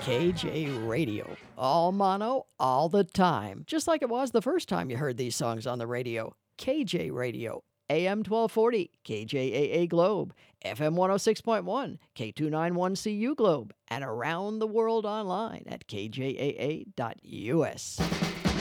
KJ Radio. All mono, all the time. Just like it was the first time you heard these songs on the radio. KJ Radio. AM 1240, KJAA Globe. FM 106.1, K291CU Globe. And around the world online at kjaa.us.